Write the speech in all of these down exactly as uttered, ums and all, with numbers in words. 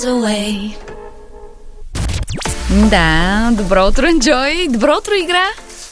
Да, добро утро, Enjoy. Добро утро, игра.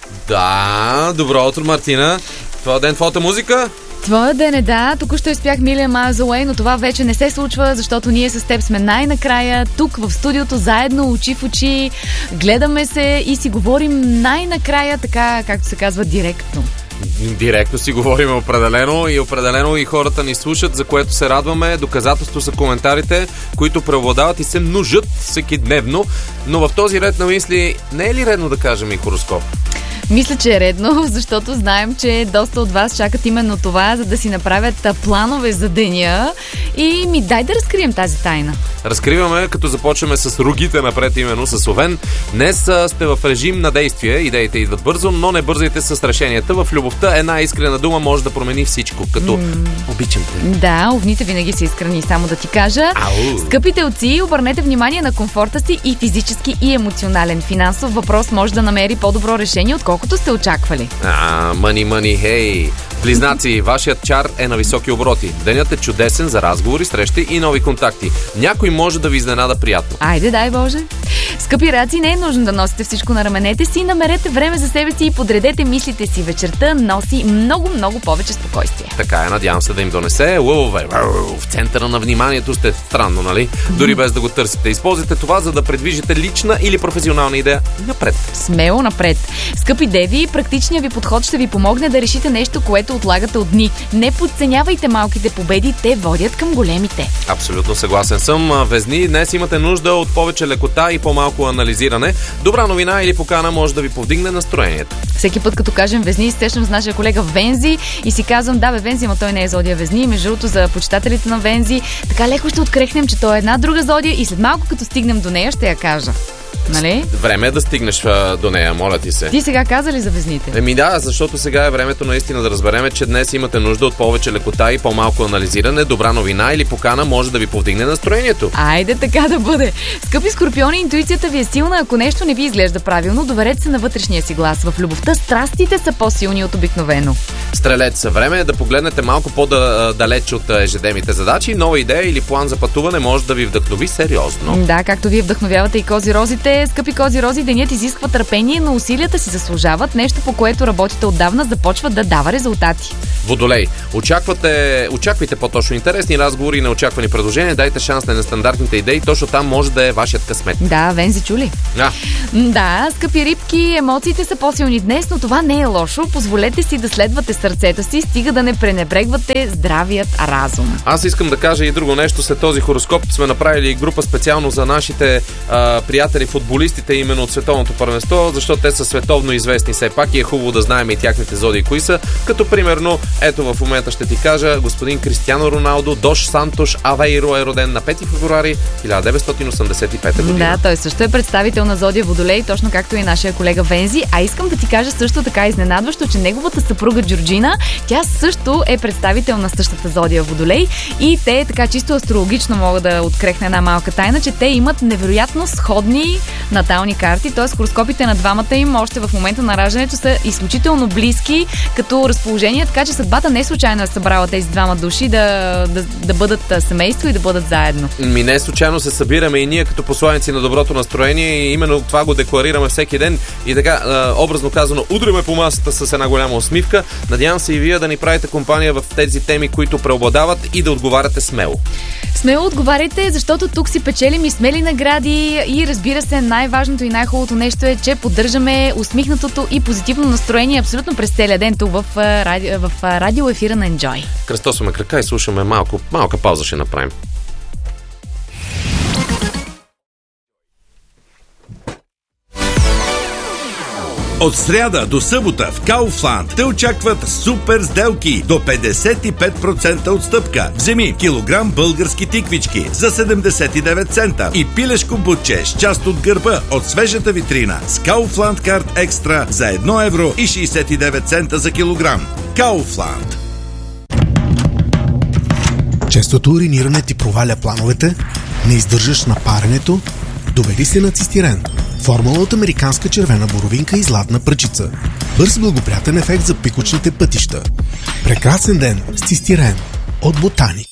Да, добро утро, Мартина. Това ден твоята музика? Твоя ден е, да. Току-що изпях Million Miles Away, но това вече не се случва, защото ние с теб сме най-накрая тук в студиото, заедно, очи в очи. Гледаме се и си говорим най-накрая, така, както се казва, директно. Директно си говорим определено и определено и хората ни слушат, за което се радваме. Доказателство са коментарите, които преобладават и се множат всеки дневно. Но в този ред на мисли, не е ли редно да кажем и хороскоп? Мисля, че е редно, защото знаем, че доста от вас чакат именно това, за да си направят планове за деня. И ми дай да разкрием тази тайна. Разкриваме, като започваме с ругите напред, именно с Овен. Днес а, сте в режим на действие, идеите идват бързо, но не бързайте с решенията. В любовта една искрена дума може да промени всичко, като mm. обичам те. Да, овните винаги са искрени, само да ти кажа. Ау. Скъпи телци, обърнете внимание на комфорта си и физически и емоционален. Финансов въпрос може да намери по-добро решение, отколкото сте очаквали. А, мъни, мъни, хей! Близнаци, вашият чар е на високи обороти. Денят е чудесен за разговори, срещи и нови контакти. Някой може да ви изненада приятно. Айде, дай Боже! Скъпи раци, не е нужно да носите всичко на раменете си, намерете време за себе си и подредете мислите си. Вечерта носи много, много повече спокойствие. Така е, надявам се да им донесе. Лъвове, в центъра на вниманието сте, странно, нали? Дори без да го търсите. Използвайте това, за да предвижите лична или професионална идея напред. Смело напред. Скъпи деви, практичният ви подход ще ви помогне да решите нещо, което отлагате от дни. Не подценявайте малките победи, те водят към големите. Абсолютно съгласен съм. Везни, днес имате нужда от повече лекота и по-малко анализиране. Добра новина или покана може да ви повдигне настроението. Всеки път, като кажем Везни, сещам с нашия колега Вензи и си казвам, да бе, Вензи, ама той не е зодия Везни. Между другото, за почитателите на Вензи, така леко ще открехнем, че той е една друга зодия и след малко, като стигнем до нея, ще я кажа. Нали? Време е да стигнеш а, до нея, моля ти се. Ти сега каза ли за везните? Еми да, защото сега е времето наистина да разбереме, че днес имате нужда от повече лекота и по-малко анализиране. Добра новина или покана може да ви повдигне настроението. Айде така да бъде. Скъпи скорпиони, интуицията ви е силна, ако нещо не ви изглежда правилно, доверете се на вътрешния си глас. В любовта страстите са по-силни от обикновено. Стрелец, време е да погледнете малко по-далеч от ежедневните задачи. Нова идея или план за пътуване може да ви вдъхнови сериозно. Да, както вие вдъхновявате и кози розите. Скъпи кози рози, денят изисква търпение, но усилията си заслужават. Нещо, по което работите отдавна, започва да дава резултати. Водолей, очаквате, очаквайте по-точно интересни разговори и неочаквани предложения. Дайте шанс на нестандартните идеи. Точно там може да е вашият късмет. Да, Вензи, чули? А. Да, скъпи рибки, емоциите са по-силни днес, но това не е лошо. Позволете си да следвате сърцето си, стига да не пренебрегвате здравият разум. Аз искам да кажа и друго нещо. След този хороскоп сме направили група специално за нашите а, приятели футболистите именно от световното първенство, защото те са световно известни все пак и е хубаво да знаем и тяхните зодии кои са. Като примерно, ето в момента ще ти кажа, господин Кристиано Роналдо Дош Сантош Авейро е роден на пети февруари хиляда деветстотин осемдесет и пета година. Да, той също е представител на зодия Водолей, точно както и нашия колега Вензи. А искам да ти кажа също така изненадващо, че неговата съпруга Джорджина, тя също е представител на същата зодия Водолей и те така чисто астрологично мога да открехна една малка тайна, че те имат невероятно сходни натални карти, т.е. хороскопите на двамата им още в момента на раждането са изключително близки като разположение, така че съдбата не случайно е събрала тези двама души да, да, да бъдат семейство и да бъдат заедно. Ми не случайно се събираме и ние като посланици на доброто настроение и именно това го декларираме всеки ден и така, образно казано, удряме по масата с една голяма усмивка. Надявам се и вие да ни правите компания в тези теми, които преобладават и да отговаряте смело. Смело отговаряйте, защото тук си печелим и смели награди и разбира се, най-важното и най-хубавото нещо е, че поддържаме усмихнатото и позитивно настроение абсолютно през целия ден тук в, ради... в радио ефира на Enjoy. Кръстосваме крака и слушаме малко, малка пауза ще направим. От сряда до събота в Kaufland те очакват супер сделки до петдесет и пет процента отстъпка. Вземи килограм български тиквички за седемдесет и девет цента и пилешко бутче с част от гърба от свежата витрина с Kaufland Card Extra за едно евро и шейсет и девет цента за килограм. Kaufland. Честото уриниране ти проваля плановете? Не издържаш на паренето? Довери се на цистирен. Формула от американска червена боровинка и златна пръчица. Бърз благоприятен ефект за пикочните пътища. Прекрасен ден с цистирен от Ботаник.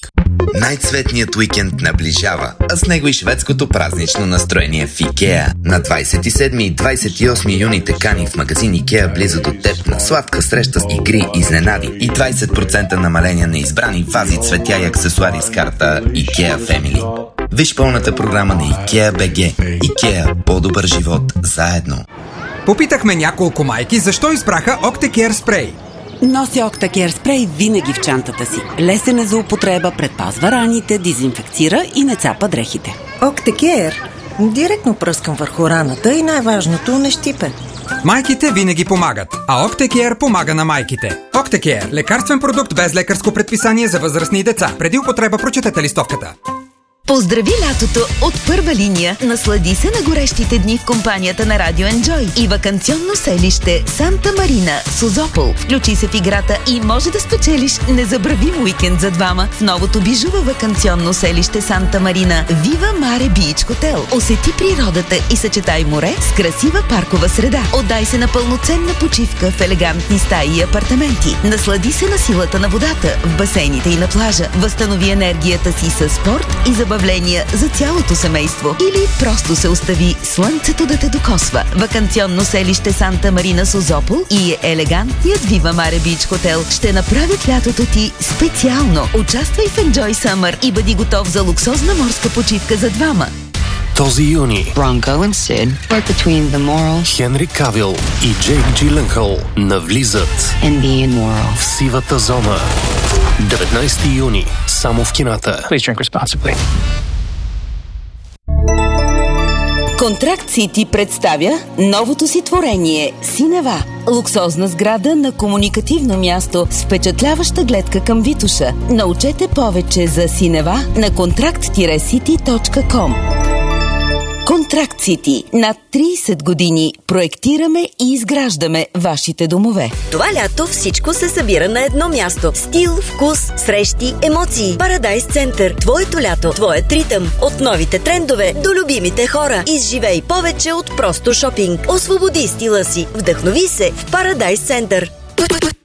Най-цветният уикенд наближава, а с него и шведското празнично настроение в Икеа. На двадесет и седми и двадесет и осми юни те кани в магазин Икеа близо до теб на сладка среща с игри, изненади и двадесет процента намаление на избрани вази, цветя и аксесуари с карта Икеа Family. Виж пълната програма на Икеа БГ. Икеа. По-добър живот заедно. Попитахме няколко майки защо избраха Octacare спрей. Нося Octacare спрей винаги в чантата си. Лесен е за употреба, предпазва раните, дезинфекцира и не цапа дрехите. Octacare директно пръскам върху раната и най-важното не щипе. Майките винаги помагат, а Octacare помага на майките. Octacare – лекарствен продукт без лекарско предписание за възрастни и деца. Преди употреба прочетете листовката. Поздрави лятото от първа линия. Наслади се на горещите дни в компанията на Радио Enjoy и ваканционно селище Санта Марина, Созопол. Включи се в играта и може да спечелиш незабравим уикенд за двама в новото бижува ваканционно селище Санта Марина. Вива Маре Бич Хотел. Усети природата и съчетай море с красива паркова среда. Отдай се на пълноценна почивка в елегантни стаи и апартаменти. Наслади се на силата на водата в басейните и на плажа. Възстанови енергията си със спорт и забавление за цялото семейство. Или просто се остави слънцето да те докосва. Ваканционно селище Санта Марина Созопол и елегантният Viva Mare Beach Hotel ще направят лятото ти специално. Участвай в Enjoy Summer и бъди готов за луксозна морска почивка за двама. Този юни Bronco and Sid work between the moral Хенри Кавил и Джейк Джиленхъл навлизат and the immoral в сивата зона. деветнадесети юни само в кината. Please drink responsibly. Контракт Сити представя новото си творение Синева. Луксозна сграда на комуникативно място с впечатляваща гледка към Витоша. Научете повече за Синева на контракт сити точка ком. Контракт Сити. Над тридесет години проектираме и изграждаме вашите домове. Това лято всичко се събира на едно място. Стил, вкус, срещи, емоции. Парадайс Център. Твоето лято, твоят ритъм. От новите трендове до любимите хора. Изживей повече от просто шопинг. Освободи стила си. Вдъхнови се в Парадайс Център.